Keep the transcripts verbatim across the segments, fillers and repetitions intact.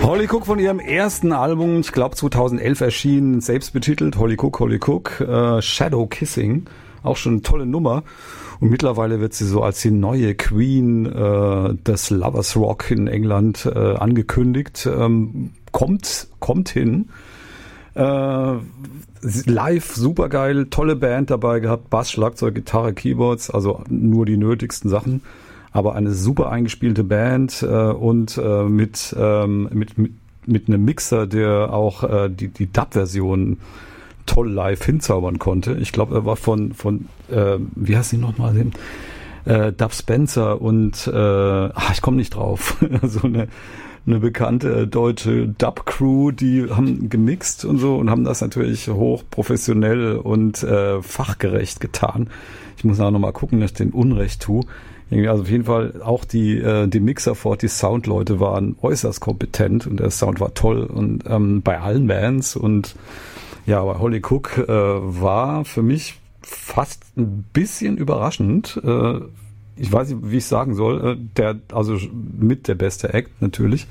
Holly Cook von ihrem ersten Album, ich glaube zweitausendelf erschienen, selbst betitelt, Holly Cook, Holly Cook, äh, Shadow Kissing, auch schon eine tolle Nummer. Und mittlerweile wird sie so als die neue Queen äh, des Lovers Rock in England äh, angekündigt. Ähm, kommt, kommt hin. Äh, live supergeil, tolle Band dabei gehabt, Bass, Schlagzeug, Gitarre, Keyboards, also nur die nötigsten Sachen. Aber eine super eingespielte Band äh, und äh, mit, ähm, mit, mit, mit einem Mixer, der auch äh, die, die Dub-Version toll live hinzaubern konnte. Ich glaube, er war von, von äh, wie heißt die nochmal, den? Äh, Dub Spencer und, äh, ach, ich komme nicht drauf, so eine, eine bekannte deutsche Dub-Crew, die haben gemixt und so und haben das natürlich hoch professionell und äh, fachgerecht getan. Ich muss auch nochmal gucken, dass ich den Unrecht tue. Also auf jeden Fall auch die, äh, die Mixer Fort, die Soundleute waren äußerst kompetent und der Sound war toll und ähm, bei allen Bands und ja, aber Holly Cook äh, war für mich fast ein bisschen überraschend. Äh, ich weiß nicht, wie ich sagen soll. Äh, der, also mit der beste Act natürlich.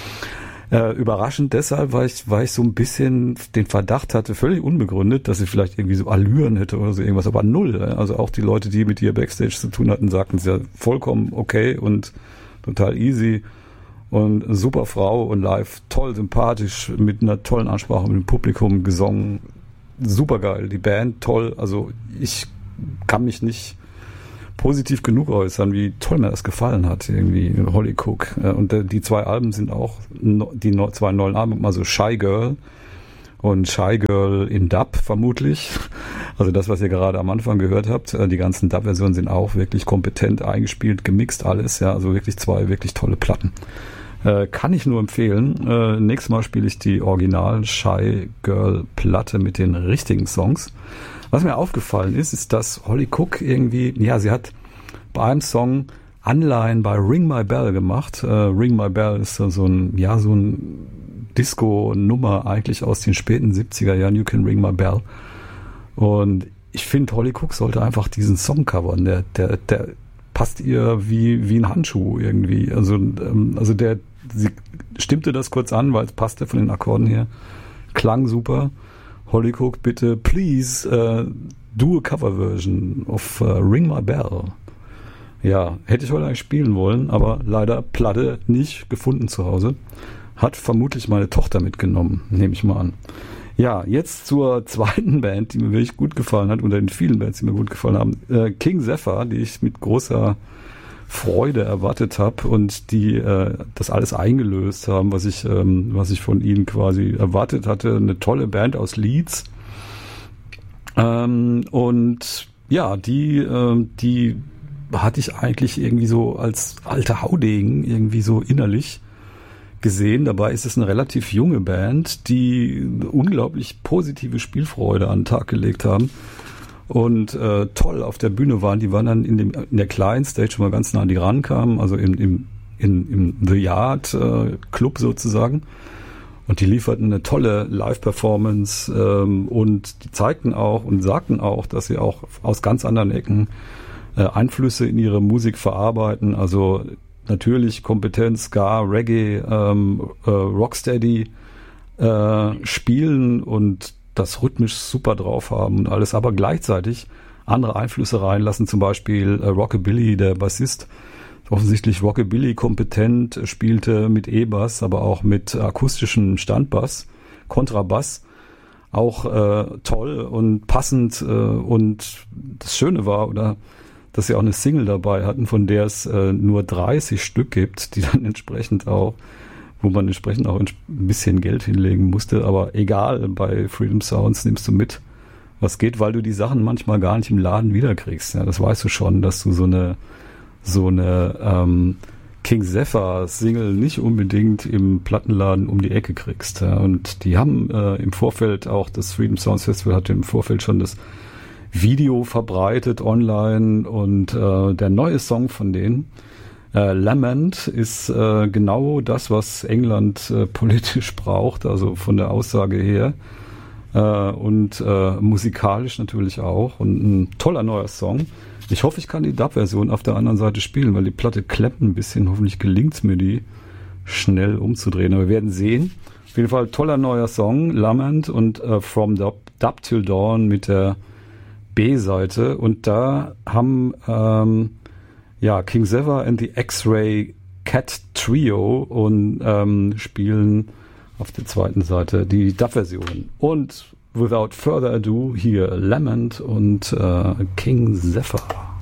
Äh, überraschend deshalb, weil ich, weil ich so ein bisschen den Verdacht hatte, völlig unbegründet, dass sie vielleicht irgendwie so Allüren hätte oder so irgendwas, aber null. Also auch die Leute, die mit ihr Backstage zu tun hatten, sagten es ja vollkommen okay und total easy und eine super Frau und live toll sympathisch mit einer tollen Ansprache mit dem Publikum gesungen. Super geil, die Band toll. Also ich kann mich nicht positiv genug äußern, wie toll mir das gefallen hat, irgendwie, Holly Cook. Und die zwei Alben sind auch, die zwei neuen Alben, also Shy Girl und Shy Girl in Dub vermutlich. Also das, was ihr gerade am Anfang gehört habt, die ganzen Dub-Versionen sind auch wirklich kompetent eingespielt, gemixt alles, ja, also wirklich zwei wirklich tolle Platten. Äh, kann ich nur empfehlen. Äh, nächstes Mal spiele ich die Original Shy Girl Platte mit den richtigen Songs. Was mir aufgefallen ist, ist, dass Holly Cook irgendwie, ja, sie hat bei einem Song Anleihen bei Ring My Bell gemacht. Äh, Ring My Bell ist so ein, ja, so ein Disco-Nummer eigentlich aus den späten siebziger Jahren, You Can Ring My Bell. Und ich finde, Holly Cook sollte einfach diesen Song covern. Der, der, der passt ihr wie, wie ein Handschuh irgendwie. Also, ähm, also der, sie stimmte das kurz an, weil es passte von den Akkorden her. Klang super. Holly Cook, bitte, please, uh, do a cover version of uh, Ring My Bell. Ja, hätte ich heute eigentlich spielen wollen, aber leider Platte nicht gefunden zu Hause. Hat vermutlich meine Tochter mitgenommen, nehme ich mal an. Ja, jetzt zur zweiten Band, die mir wirklich gut gefallen hat, unter den vielen Bands, die mir gut gefallen haben. Äh, King Zephyr, die ich mit großer Freude erwartet habe und die äh, das alles eingelöst haben, was ich, ähm, was ich von ihnen quasi erwartet hatte. Eine tolle Band aus Leeds. Ähm, und ja, die, äh, die hatte ich eigentlich irgendwie so als alte Haudegen irgendwie so innerlich gesehen. Dabei ist es eine relativ junge Band, die unglaublich positive Spielfreude an den Tag gelegt haben und äh, toll auf der Bühne waren. Die waren dann in, dem, in der kleinen Stage, wo man ganz nah an die rankamen, also im, im, in, im The Yard äh, Club sozusagen. Und die lieferten eine tolle Live-Performance ähm, und die zeigten auch und sagten auch, dass sie auch aus ganz anderen Ecken äh, Einflüsse in ihre Musik verarbeiten. Also natürlich Kompetenz, Ska, Reggae, ähm, äh, Rocksteady äh, spielen und das rhythmisch super drauf haben und alles, aber gleichzeitig andere Einflüsse reinlassen, zum Beispiel äh, Rockabilly, der Bassist, offensichtlich Rockabilly kompetent, spielte mit E-Bass, aber auch mit akustischem Standbass, Kontrabass, auch äh, toll und passend äh, und das Schöne war, oder dass sie auch eine Single dabei hatten, von der es äh, nur dreißig Stück gibt, die dann entsprechend auch, wo man entsprechend auch ein bisschen Geld hinlegen musste, aber egal, bei Freedom Sounds nimmst du mit, was geht, weil du die Sachen manchmal gar nicht im Laden wiederkriegst. Ja, das weißt du schon, dass du so eine so eine ähm, King Zephyr Single nicht unbedingt im Plattenladen um die Ecke kriegst. Ja. Und die haben äh, im Vorfeld auch, das Freedom Sounds Festival hatte im Vorfeld schon das Video verbreitet online und äh, der neue Song von denen, Äh, Lament, ist äh, genau das, was England äh, politisch braucht, also von der Aussage her äh, und äh, musikalisch natürlich auch und ein toller neuer Song. Ich hoffe, ich kann die Dub-Version auf der anderen Seite spielen, weil die Platte klemmt ein bisschen, hoffentlich gelingt es mir, die schnell umzudrehen. Aber wir werden sehen. Auf jeden Fall toller neuer Song, Lament und uh, From Dub, Dub Till Dawn mit der B-Seite. Und da haben ähm, ja King Sever and the X-Ray Cat Trio und ähm, spielen auf der zweiten Seite die Dub-Version. Und without further ado hier Lament und äh, King Zephyr.